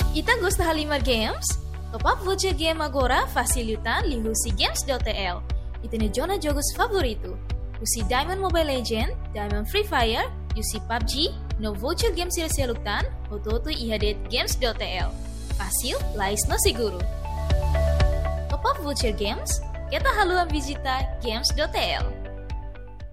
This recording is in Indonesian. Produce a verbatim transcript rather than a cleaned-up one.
Ita gosta Halimar Games? Top up voucher game agora facilitan lihusi games.tl. Ita ne jona jogos favorito. Usi Diamond Mobile Legend, Diamond Free Fire, usi P U B G, no voucher game sila seluktan, ototo ihadet games.tl. Fácil, lais no seguro. Top up voucher games, kita haluan visita games.tl.